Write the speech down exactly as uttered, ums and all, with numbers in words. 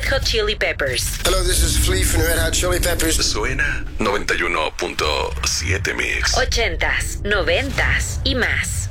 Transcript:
Red Hot Chili Peppers. Hello, this is Flea from Red Hot Chili Peppers. Suena noventa y uno punto siete Mix. Ochentas, noventas y más.